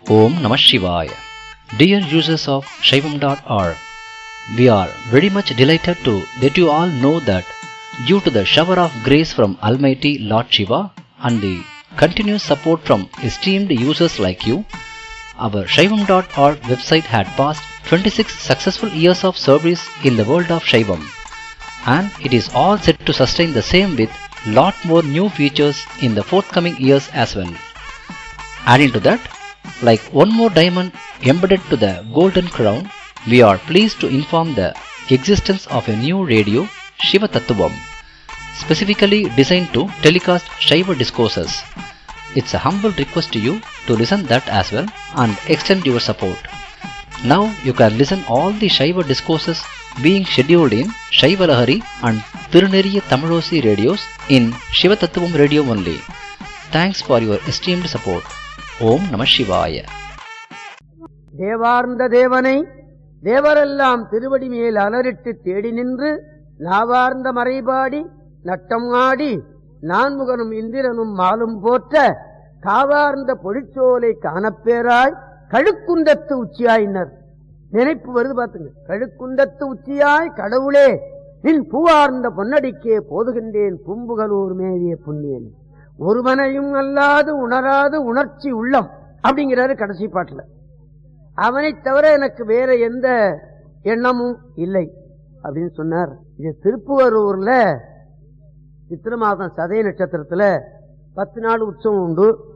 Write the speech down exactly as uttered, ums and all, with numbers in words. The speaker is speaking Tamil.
Om Namah Shivaya. Dear users of Shaivam dot org, we are very much delighted to let you all know that due to the shower of grace from Almighty Lord Shiva and the continuous support from esteemed users like you, our Shaivam dot org website had passed twenty-six successful years of service in the world of Shaivam, and it is all set to sustain the same with lot more new features in the forthcoming years as well. Adding to that, like one more diamond embedded to the golden crown, we are pleased to inform the existence of a new radio, Shiva Tattvam, specifically designed to telecast Shaiva discourses. It's a humble request to you to listen that as well and extend your support. Now you can listen all the Shaiva discourses being scheduled in Shaiva Lahari and Tiruneriya Tamilosi radios in Shiva Tattvam radio only. Thanks for your esteemed support. Om Namah Shivaya. தேவார்ந்த தேவனை தேவரெல்லாம் திருவடி மேல் அலரிட்டு தேடி நின்று நாவார்ந்த மறைபாடி நட்டம் ஆடி நான்முகனும் இந்திரனும் மாலும் போற்ற காவார்ந்த பொழிச்சோலை காணப்பேராய் கழுக்குண்டத்து உச்சியாயினர். நினைப்பு வருது பாத்துங்க. கழுக்குண்டத்து உச்சியாய் கடவுளே நின் பூவார்ந்த பொன்னடிக்கே போதுகின்றேன் பூம்புகலூர் மேவிய புண்ணியன். ஒருவனையும் அல்லாது உணராது உணர்ச்சி உள்ளம் அப்படிங்கிறாரு கடைசி பாட்டுல. அவனை தவிர எனக்கு வேற எந்த எண்ணமும் இல்லை அப்படின்னு சொன்னார். இது திருப்புவரூர்ல சித்திர மாதம் சதய நட்சத்திரத்துல பத்து நாள் உற்சவம் உண்டு.